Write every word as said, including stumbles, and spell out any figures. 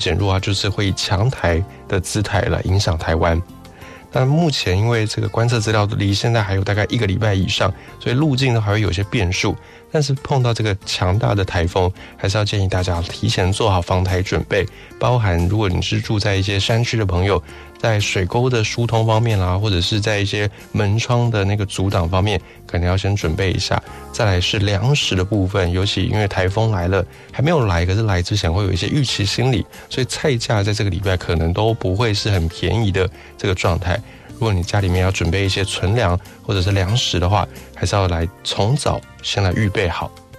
减弱，它就是会以强台的姿态来影响台湾。但目前因为这个观测资料离现在还有大概一个礼拜以上，所以路径都还会有些变数。但是碰到这个强大的台风，还是要建议大家提前做好防台准备，包含如果你是住在一些山区的朋友，在水沟的疏通方面啦，或者是在一些门窗的那个阻挡方面，可能要先准备一下。再来是粮食的部分，尤其因为台风来了，还没有来，可是来之前会有一些预期心理，所以菜价在这个礼拜可能都不会是很便宜的这个状态。如果你家里面要准备一些存粮或者是粮食的话，还是要来从早先来预备好。